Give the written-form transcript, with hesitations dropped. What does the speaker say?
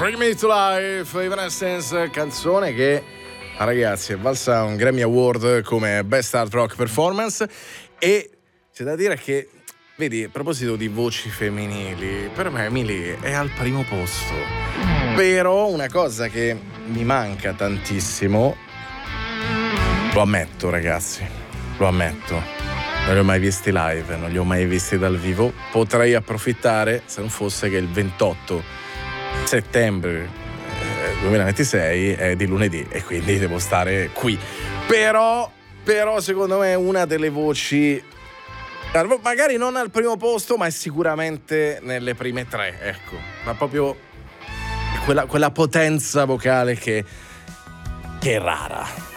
Bring Me to Life, Evanescence, canzone che, ragazzi, è valsa un Grammy Award come Best Hard Rock Performance. E c'è da dire che, vedi, a proposito di voci femminili, per me Emily è al primo posto. Però una cosa che mi manca tantissimo, lo ammetto, ragazzi, lo ammetto, non li ho mai visti live, non li ho mai visti dal vivo. Potrei approfittare se non fosse che il 28 settembre 2026 è di lunedì e quindi devo stare qui. Però secondo me è una delle voci, magari non al primo posto, ma è sicuramente nelle prime tre, ecco. Ma proprio quella potenza vocale che è rara.